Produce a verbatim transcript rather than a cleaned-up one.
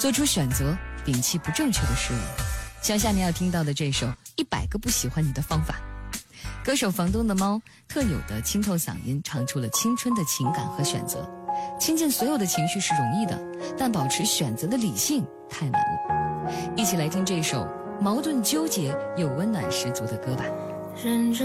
做出选择，摒弃不正确的事物。像下面要听到的这首《一百个不喜欢你的方法》，歌手房东的猫特有的清透嗓音唱出了青春的情感和选择。亲近所有的情绪是容易的，但保持选择的理性太难了。一起来听这首矛盾纠结又温暖十足的歌吧。 认真